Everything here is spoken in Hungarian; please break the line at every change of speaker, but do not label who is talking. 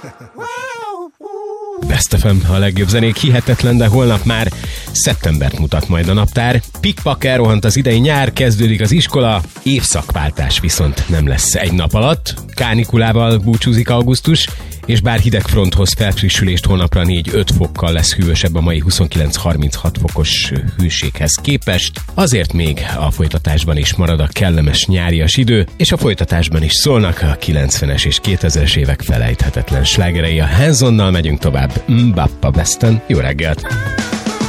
Best FM, a legjobb zenék, hihetetlen, de holnap már szeptembert mutat majd a naptár. Pikpak, elrohant az idei nyár, kezdődik az iskola, évszakváltás viszont nem lesz egy nap alatt. Kánikulával búcsúzik augusztus, és bár hidegfronthoz felfrissülést holnapra 4-5 fokkal lesz hűvösebb a mai 29-36 fokos hőséghez képest, azért még a folytatásban is marad a kellemes nyárias idő, és a folytatásban is szólnak a 90-es és 2000-es évek felejthetetlen slágerei. A Hands-onnal megyünk tovább. Mbappa Besten, jó reggelt!